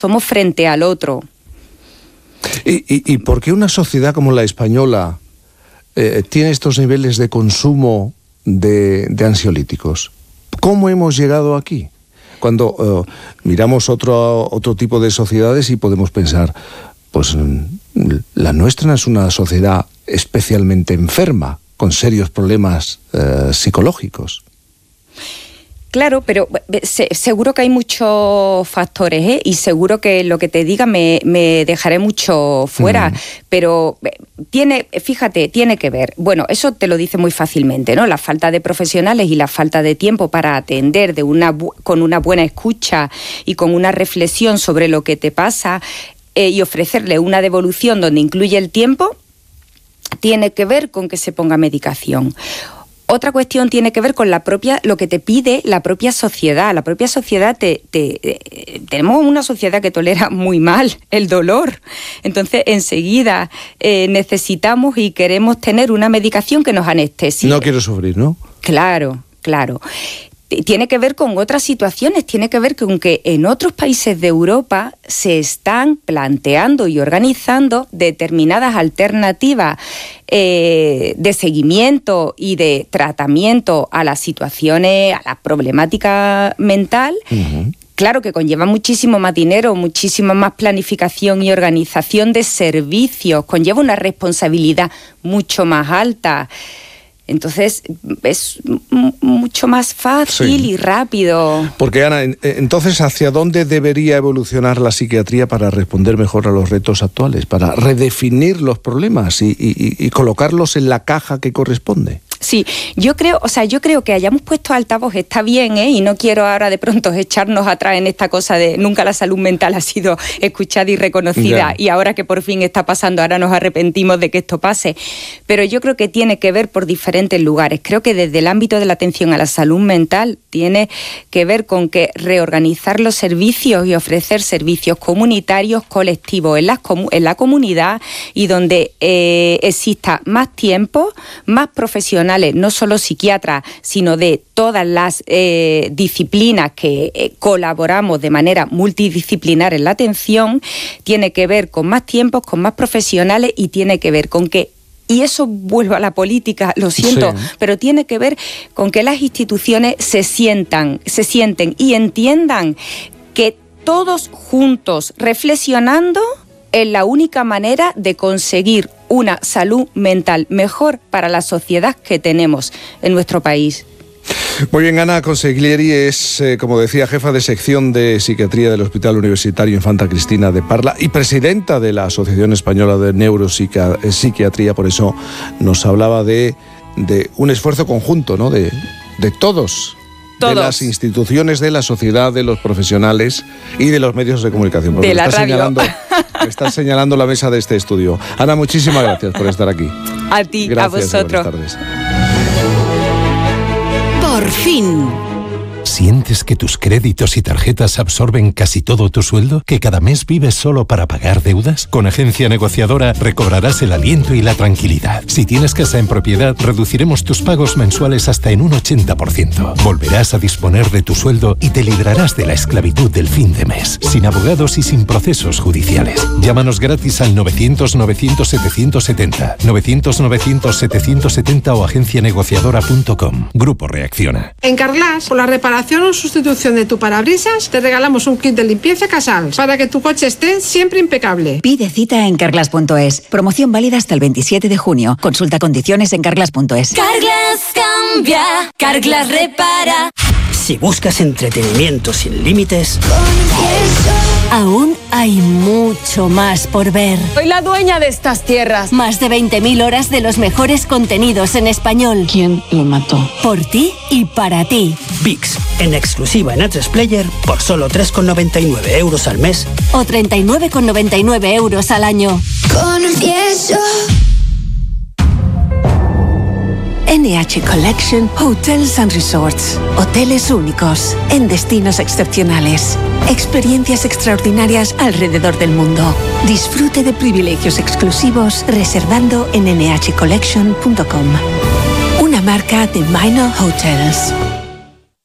somos frente al otro. ¿Y por qué una sociedad como la española tiene estos niveles de consumo de ansiolíticos? ¿Cómo hemos llegado aquí? Cuando miramos otro tipo de sociedades y podemos pensar, pues la nuestra es una sociedad especialmente enferma, con serios problemas psicológicos. Claro, pero seguro que hay muchos factores, ¿eh? Y seguro que lo que te diga me dejaré mucho fuera, pero tiene que ver. Bueno, eso te lo dice muy fácilmente, ¿no? La falta de profesionales y la falta de tiempo para atender con una buena escucha y con una reflexión sobre lo que te pasa y ofrecerle una devolución donde incluye el tiempo, tiene que ver con que se ponga medicación. Otra cuestión tiene que ver con lo que te pide la propia sociedad. La propia sociedad tenemos una sociedad que tolera muy mal el dolor. Entonces, enseguida necesitamos y queremos tener una medicación que nos anestesie. No quiero sufrir, ¿no? Claro. Tiene que ver con otras situaciones, tiene que ver con que en otros países de Europa se están planteando y organizando determinadas alternativas de seguimiento y de tratamiento a las situaciones, a la problemática mental. Claro que conlleva muchísimo más dinero, muchísima más planificación y organización de servicios, conlleva una responsabilidad mucho más alta. Entonces es mucho más fácil y rápido. Porque, Ana, entonces, ¿hacia dónde debería evolucionar la psiquiatría para responder mejor a los retos actuales? Para redefinir los problemas y colocarlos en la caja que corresponde. Sí, yo creo que hayamos puesto altavoz está bien, y no quiero ahora de pronto echarnos atrás en esta cosa de nunca la salud mental ha sido escuchada y reconocida, y ahora que por fin está pasando, ahora nos arrepentimos de que esto pase. Pero yo creo que tiene que ver por diferentes lugares. Creo que desde el ámbito de la atención a la salud mental tiene que ver con que reorganizar los servicios y ofrecer servicios comunitarios colectivos en la comunidad y donde exista más tiempo, más profesionales, no solo psiquiatras, sino de todas las disciplinas que colaboramos de manera multidisciplinar en la atención. Tiene que ver con más tiempos, con más profesionales y tiene que ver con que, y eso vuelvo a la política, lo siento, pero tiene que ver con que las instituciones se sienten y entiendan que todos juntos, reflexionando, es la única manera de conseguir una salud mental mejor para la sociedad que tenemos en nuestro país. Muy bien, Ana Consiglieri es, como decía, jefa de sección de psiquiatría del Hospital Universitario Infanta Cristina de Parla y presidenta de la Asociación Española de Neuropsiquiatría. Por eso nos hablaba de un esfuerzo conjunto, ¿no? De todos. De las instituciones, de la sociedad, de los profesionales y de los medios de comunicación. De la radio. Me estás señalando la mesa de este estudio. Ana, muchísimas gracias por estar aquí. A ti, gracias, a vosotros. Buenas tardes. Por fin. ¿Sientes que tus créditos y tarjetas absorben casi todo tu sueldo? ¿Que cada mes vives solo para pagar deudas? Con Agencia Negociadora recobrarás el aliento y la tranquilidad. Si tienes casa en propiedad, reduciremos tus pagos mensuales hasta en un 80%. Volverás a disponer de tu sueldo y te librarás de la esclavitud del fin de mes, sin abogados y sin procesos judiciales. Llámanos gratis al 900-900-770, 900-900-770 o agencianegociadora.com. Grupo Reacciona. En Carglass, por la reparación o sustitución de tu parabrisas, te regalamos un kit de limpieza Casals para que tu coche esté siempre impecable. Pide cita en Carglass.es. Promoción válida hasta el 27 de junio. Consulta condiciones en Carglass.es. Carglass cambia, Carglass repara. Si buscas entretenimiento sin límites, aún hay mucho más por ver. Soy la dueña de estas tierras. Más de 20.000 horas de los mejores contenidos en español. ¿Quién lo mató? Por ti y para ti. VIX, en exclusiva en A3 Player, por solo 3,99 € al mes. O 39,99 € al año. Confieso. NH Collection Hotels and Resorts. Hoteles únicos, en destinos excepcionales. Experiencias extraordinarias alrededor del mundo. Disfrute de privilegios exclusivos reservando en nhcollection.com. Una marca de Minor Hotels.